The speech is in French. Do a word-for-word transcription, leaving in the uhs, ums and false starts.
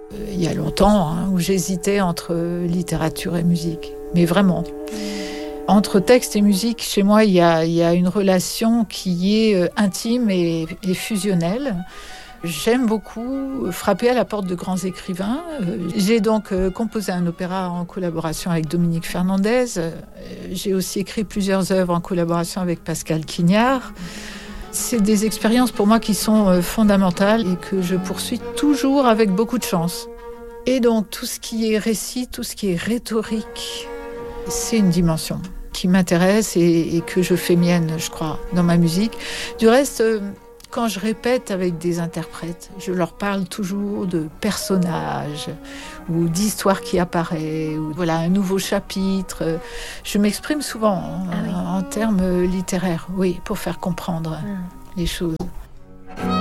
Il y a longtemps, hein, où j'hésitais entre littérature et musique. Mais vraiment. Entre texte et musique, chez moi, il y a, il y a une relation qui est intime et, et fusionnelle. J'aime beaucoup frapper à la porte de grands écrivains. J'ai donc composé un opéra en collaboration avec Dominique Fernandez. J'ai aussi écrit plusieurs œuvres en collaboration avec Pascal Quignard. C'est des expériences pour moi qui sont fondamentales et que je poursuis toujours avec beaucoup de chance. Et donc tout ce qui est récit, tout ce qui est rhétorique, c'est une dimension qui m'intéresse et, et que je fais mienne, je crois, dans ma musique. Du reste, quand je répète avec des interprètes, je leur parle toujours de personnages ou d'histoires qui apparaissent, ou voilà, un nouveau chapitre. Je m'exprime souvent en, ah oui. en termes littéraires, oui, pour faire comprendre mmh. les choses.